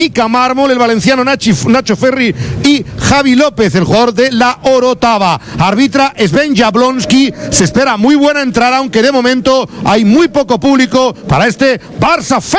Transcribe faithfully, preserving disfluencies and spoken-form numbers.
Ica Mármol, el valenciano Nachi, Nacho Ferri y Javi López, el jugador de la Orotava. Arbitra Sven Jablonski. Se espera muy buena entrada, aunque de momento hay muy poco público para este Barça.